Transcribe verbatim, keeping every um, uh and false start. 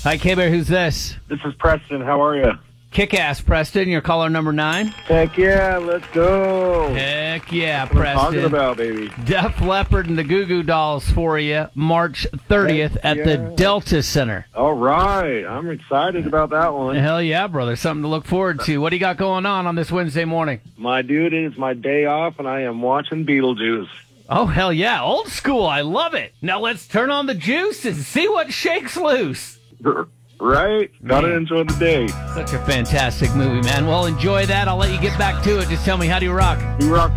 Hi, K-Bear. Who's this? This is Preston. How are you? Kick-ass, Preston. You're caller number nine. Heck yeah, let's go. Heck yeah, That's what I'm Preston. talking about, baby. Def Leppard and the Goo Goo Dolls for you March thirtieth Heck at yeah. the Delta Center. All right. I'm excited about that one. Hell yeah, brother. Something to look forward to. What do you got going on on this Wednesday morning? My dude, it is my day off, and I am watching Beetlejuice. Oh, hell yeah. Old school. I love it. Now let's turn on the juice and see what shakes loose. Right? Gotta Man. enjoy the day. Such a fantastic movie, man. Well, enjoy that. I'll let you get back to it. Just tell me, how do you rock? You rock.